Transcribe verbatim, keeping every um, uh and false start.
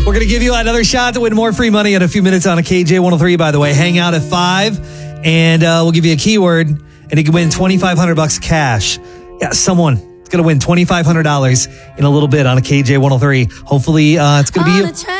We're going to give you another shot to win more free money in a few minutes on a K J one oh three, by the way. Hang out at five, and uh, we'll give you a keyword, and you can win twenty-five hundred bucks cash. Yeah, someone is going to win twenty-five hundred dollars in a little bit on a K J one oh three. Hopefully, uh, it's going to be you.